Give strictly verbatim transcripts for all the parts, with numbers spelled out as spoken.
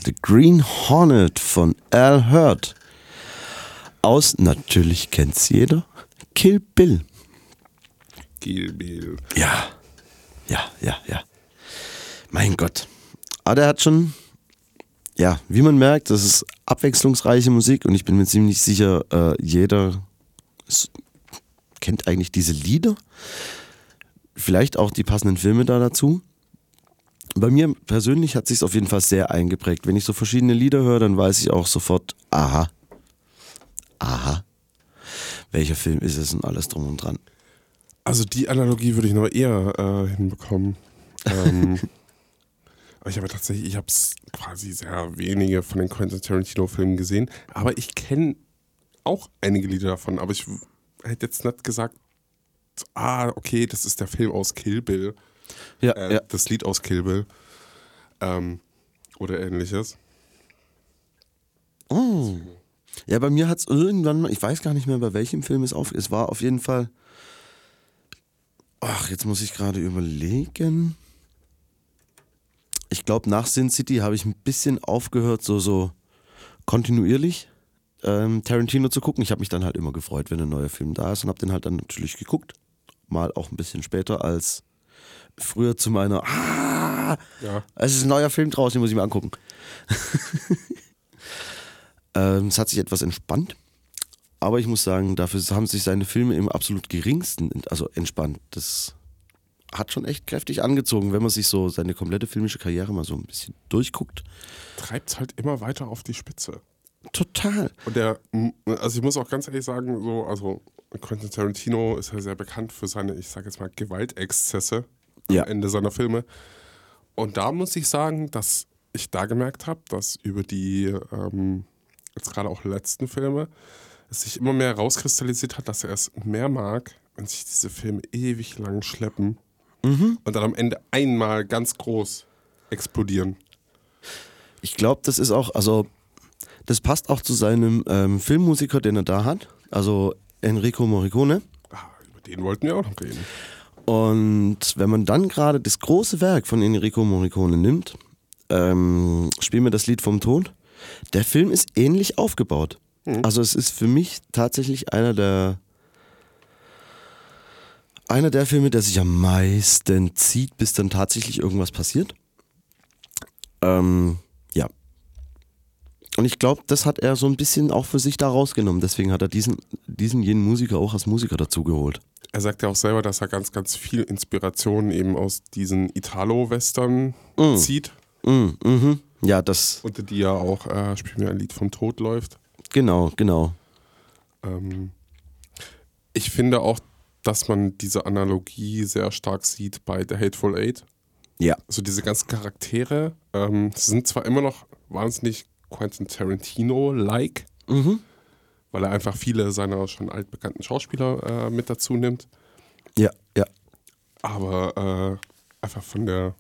The Green Hornet von Al Hurt. Aus, natürlich kennt's jeder, Kill Bill. Kill Bill. Ja, ja, ja, ja. Mein Gott. Aber der hat schon, ja, wie man merkt, das ist abwechslungsreiche Musik und ich bin mir ziemlich sicher, äh, jeder ist, kennt eigentlich diese Lieder. Vielleicht auch die passenden Filme da dazu. Bei mir persönlich hat sich auf jeden Fall sehr eingeprägt. Wenn ich so verschiedene Lieder höre, dann weiß ich auch sofort, aha, aha, welcher Film ist es und alles drum und dran. Also die Analogie würde ich noch eher äh, hinbekommen. Ähm, aber ich habe tatsächlich, ich habe quasi sehr wenige von den Quentin Tarantino-Filmen gesehen, aber ich kenne auch einige Lieder davon. Aber ich hätte jetzt nicht gesagt, ah, okay, das ist der Film aus Kill Bill. Ja, äh, ja. Das Lied aus Kill Bill. Ähm, oder ähnliches. Oh. Ja, bei mir hat es irgendwann mal, ich weiß gar nicht mehr, bei welchem Film es auf, es war auf jeden Fall, ach, jetzt muss ich gerade überlegen. Ich glaube, nach Sin City habe ich ein bisschen aufgehört, so, so kontinuierlich ähm, Tarantino zu gucken. Ich habe mich dann halt immer gefreut, wenn ein neuer Film da ist und habe den halt dann natürlich geguckt. Mal auch ein bisschen später als früher zu meiner, ah, Ja. es ist ein neuer Film draußen, den muss ich mir angucken. ähm, es hat sich etwas entspannt, aber ich muss sagen, dafür haben sich seine Filme im absolut geringsten, also entspannt. Das hat schon echt kräftig angezogen, wenn man sich so seine komplette filmische Karriere mal so ein bisschen durchguckt. Treibt es halt immer weiter auf die Spitze. Total. Und der, also ich muss auch ganz ehrlich sagen, so, also Quentin Tarantino ist ja sehr bekannt für seine, ich sag jetzt mal, Gewaltexzesse am Ja. Ende seiner Filme. Und da muss ich sagen, dass ich da gemerkt habe, dass über die, ähm, jetzt gerade auch letzten Filme, es sich immer mehr rauskristallisiert hat, dass er es mehr mag, wenn sich diese Filme ewig lang schleppen Mhm. und dann am Ende einmal ganz groß explodieren. Ich glaube, das ist auch, also das passt auch zu seinem ähm, Filmmusiker, den er da hat, also Enrico Morricone. Ah, über den wollten wir auch noch reden. Und wenn man dann gerade das große Werk von Enrico Morricone nimmt, ähm, Spiel mir das Lied vom Tod, der Film ist ähnlich aufgebaut. Mhm. Also es ist für mich tatsächlich einer der einer der Filme, der sich am meisten zieht, bis dann tatsächlich irgendwas passiert. Ähm, ja. Und ich glaube, das hat er so ein bisschen auch für sich da rausgenommen. Deswegen hat er diesen, diesen jenen Musiker auch als Musiker dazu geholt. Er sagt ja auch selber, dass er ganz, ganz viel Inspiration eben aus diesen Italo-Western Mm. zieht. Mm, mhm. Ja, das, Unter die ja auch äh, Spiel mir ein Lied vom Tod läuft. genau, genau. Ähm, ich finde auch, dass man diese Analogie sehr stark sieht bei The Hateful Eight. Ja. Also diese ganzen Charaktere ähm, sind zwar immer noch wahnsinnig Quentin Tarantino-like, Mhm. weil er einfach viele seiner schon altbekannten Schauspieler äh, mit dazu nimmt, Ja, ja. aber äh, einfach von der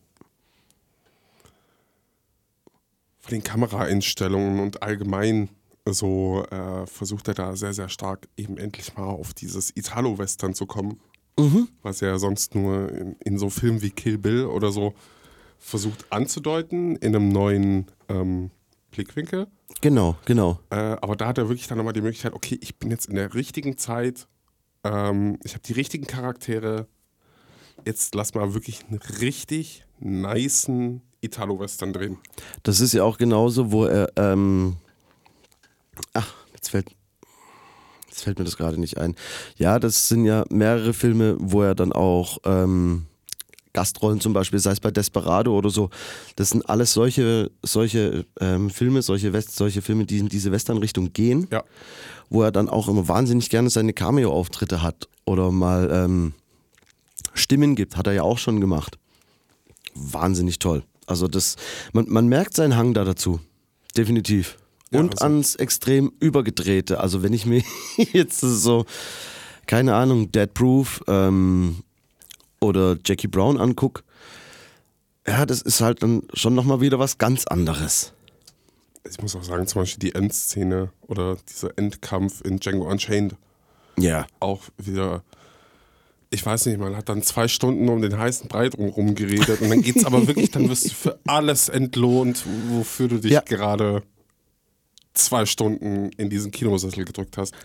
von den Kameraeinstellungen und allgemein so äh, versucht er da sehr, sehr stark eben endlich mal auf dieses Italo-Western zu kommen, Mhm. was er sonst nur in, in so Filmen wie Kill Bill oder so versucht anzudeuten, in einem neuen ähm, Blickwinkel. Genau, genau. Äh, aber da hat er wirklich dann nochmal die Möglichkeit, okay, ich bin jetzt in der richtigen Zeit, ähm, ich habe die richtigen Charaktere, jetzt lass mal wirklich einen richtig nicen Italo-Western drehen. Das ist ja auch genauso, wo er, ähm, ach, jetzt fällt, jetzt fällt mir das gerade nicht ein. Ja, das sind ja mehrere Filme, wo er dann auch ähm, Gastrollen zum Beispiel, sei es bei Desperado oder so, das sind alles solche, solche ähm, Filme, solche, West, solche Filme, die in diese Western-Richtung gehen, Ja. wo er dann auch immer wahnsinnig gerne seine Cameo-Auftritte hat oder mal ähm, Stimmen gibt, hat er ja auch schon gemacht. Wahnsinnig toll. Also das, man, man merkt seinen Hang da dazu, definitiv. Ja, Und also- ans extrem übergedrehte. Also wenn ich mir jetzt so, keine Ahnung, Dead Proof ähm, oder Jackie Brown angucke, ja, das ist halt dann schon nochmal wieder was ganz anderes. Ich muss auch sagen, zum Beispiel die Endszene oder dieser Endkampf in Django Unchained, Ja. auch wieder ich weiß nicht, man hat dann zwei Stunden um den heißen Brei drumherum geredet und dann geht's aber wirklich, dann wirst du für alles entlohnt, wofür du dich Ja. gerade zwei Stunden in diesen Kinosessel gedrückt hast.